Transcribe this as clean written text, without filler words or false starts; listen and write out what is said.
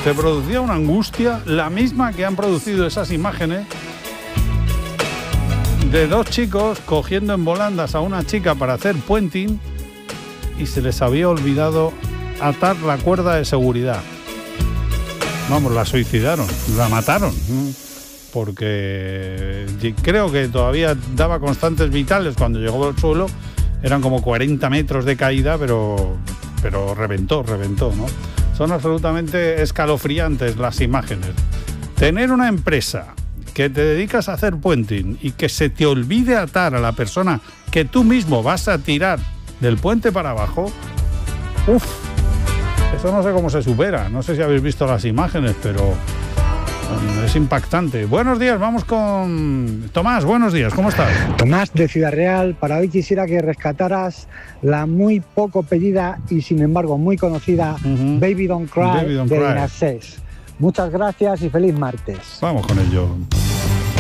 se producía una angustia, la misma que han producido esas imágenes de dos chicos cogiendo en volandas a una chica para hacer puenting y se les había olvidado atar la cuerda de seguridad. Vamos, la suicidaron, la mataron, porque creo que todavía daba constantes vitales cuando llegó al suelo. Eran como 40 metros de caída, pero reventó, ¿no? Son absolutamente escalofriantes las imágenes. Tener una empresa que te dedicas a hacer puenting y que se te olvide atar a la persona que tú mismo vas a tirar del puente para abajo, eso no sé cómo se supera. No sé si habéis visto las imágenes, pero es impactante. Buenos días, vamos con Tomás. Buenos días, ¿cómo estás? Tomás, de Ciudad Real. Para hoy quisiera que rescataras la muy poco pedida y sin embargo muy conocida Baby Don't Cry de Inaccess. Muchas gracias y feliz martes. Vamos con ello.